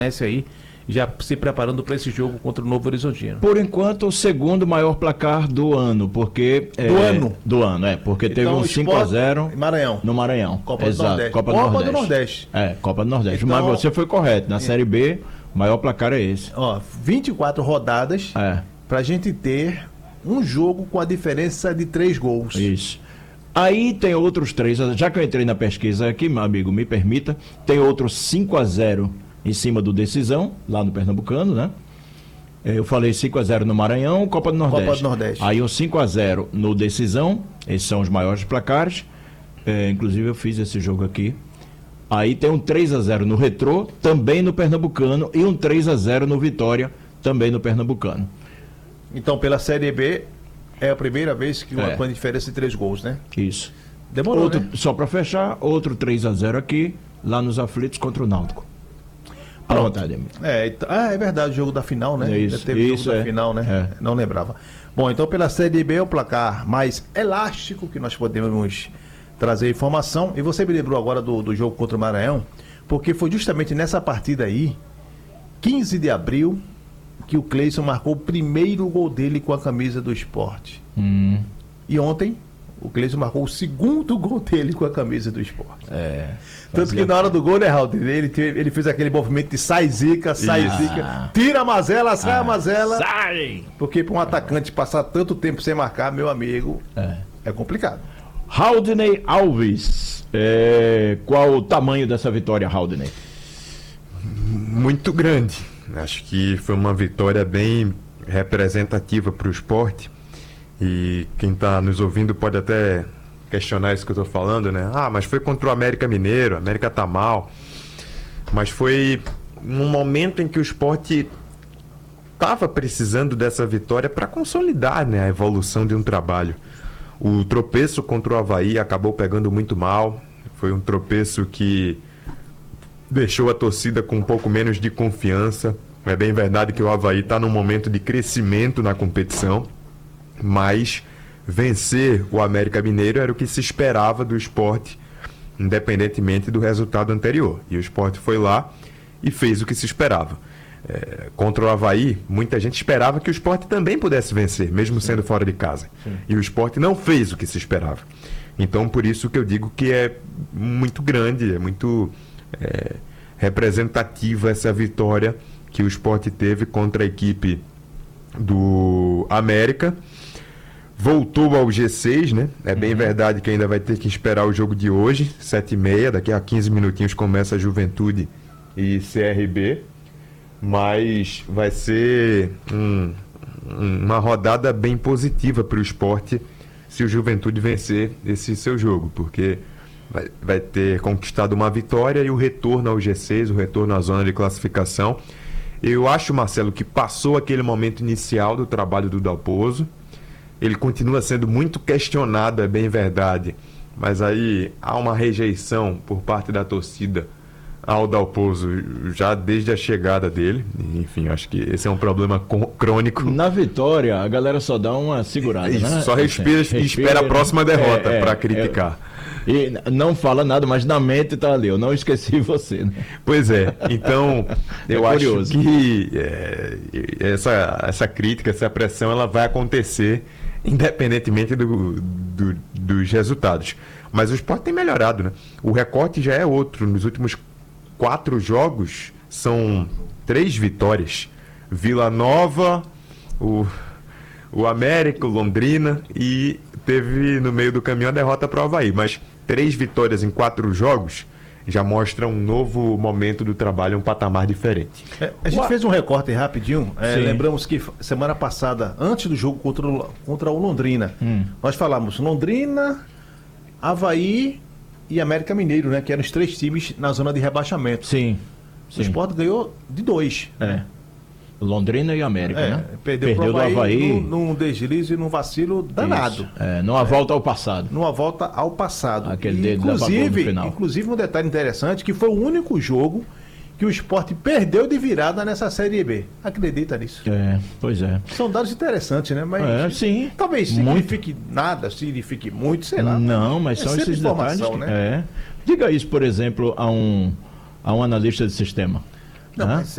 aí, já se preparando para esse jogo contra o Novo Horizontino. Por enquanto, o segundo maior placar do ano, porque... Do ano, porque teve então, um 5-0 Maranhão. No Maranhão. Copa do Nordeste. Copa do Nordeste. Copa do Nordeste. Então, mas você foi correto, na Série B, o maior placar é esse. 24 rodadas pra gente ter um jogo com a diferença de 3 gols. Isso. Aí tem outros 3, já que eu entrei na pesquisa aqui, meu amigo, me permita, tem outros 5-0 em cima do Decisão, lá no Pernambucano, né? Eu falei 5-0 no Maranhão, Copa do Nordeste. Aí um 5-0 no Decisão, esses são os maiores placares. Inclusive eu fiz esse jogo aqui. Aí tem um 3-0 no Retrô, também no Pernambucano, e um 3-0 no Vitória, também no Pernambucano. Então, pela Série B, é a primeira vez que com a diferença de 3 gols, né? Isso. Demorou, né? Só para fechar, outro 3-0 aqui, lá nos aflitos contra o Náutico. Pronto, Ademir. É verdade, o jogo da final, né? Teve jogo da final, né? Não lembrava. Bom, então pela Série B é o placar mais elástico que nós podemos trazer informação. E você me lembrou agora do jogo contra o Maranhão, porque foi justamente nessa partida aí, 15 de abril, que o Cleison marcou o primeiro gol dele com a camisa do Sport. E ontem, o Cleison marcou o segundo gol dele com a camisa do Sport. Tanto que na hora do gol, né, Raul? Ele fez aquele movimento de sai zica, tira a mazela, sai a mazela. Sai! Porque para um atacante passar tanto tempo sem marcar, meu amigo, é complicado. Haldney Alves, qual o tamanho dessa vitória, Haldney? Muito grande. Acho que foi uma vitória bem representativa para o Sport. E quem está nos ouvindo pode até questionar isso que eu estou falando, né? Mas foi contra o América Mineiro, o América tá mal. Mas foi um momento em que o Sport estava precisando dessa vitória para consolidar, né, a evolução de um trabalho. O tropeço contra o Avaí acabou pegando muito mal. Foi um tropeço que deixou a torcida com um pouco menos de confiança. É bem verdade que o Avaí está num momento de crescimento na competição, mas vencer o América Mineiro era o que se esperava do Sport, independentemente do resultado anterior. E o Sport foi lá e fez o que se esperava. Contra o Avaí, muita gente esperava que o Sport também pudesse vencer, mesmo sendo fora de casa. E o Sport não fez o que se esperava. Então, por isso que eu digo que é muito grande, é muito representativa essa vitória que o Sport teve contra a equipe do América. Voltou ao G6, né? É bem verdade que ainda vai ter que esperar o jogo de hoje, 7h30, daqui a 15 minutinhos começa a Juventude e CRB, mas vai ser uma rodada bem positiva para o Sport se o Juventude vencer esse seu jogo, porque vai ter conquistado uma vitória e o retorno ao G6, o retorno à zona de classificação. Eu acho, Marcelo, que passou aquele momento inicial do trabalho do Dalpozo. Ele continua sendo muito questionado, é bem verdade, mas aí há uma rejeição por parte da torcida ao Dalpozo já desde a chegada dele. Enfim, acho que esse é um problema crônico. Na vitória, a galera só dá uma segurada, né? Só respira e espera a próxima derrota para criticar. E não fala nada, mas na mente tá ali, eu não esqueci você, né? Pois é, então eu acho que essa crítica, essa pressão, ela vai acontecer independentemente dos resultados. Mas o Sport tem melhorado, né? O recorte já é outro. Nos últimos 4 jogos são 3 vitórias. Vila Nova, o América, o Londrina, e teve no meio do caminho a derrota para o Avaí. Mas 3 vitórias em 4 jogos já mostra um novo momento do trabalho, um patamar diferente. A gente fez um recorte rapidinho. Lembramos que semana passada, antes do jogo contra o Londrina, nós falamos Londrina, Avaí e América Mineiro, né? Que eram os 3 times na zona de rebaixamento. Sim. O Sport ganhou de 2. Londrina e América, né? Perdeu do Avaí num deslize e num vacilo danado. Numa volta ao passado. Numa volta ao passado. Aquele dedo da bagulho no final. Inclusive um detalhe interessante, que foi o único jogo que o Sport perdeu de virada nessa Série B. Acredita nisso? Pois é. São dados interessantes, né? Mas sim. Talvez signifique nada, signifique muito, sei lá. Não, mas são esses detalhes. Né? Diga isso, por exemplo, a um analista de sistema. Não, mas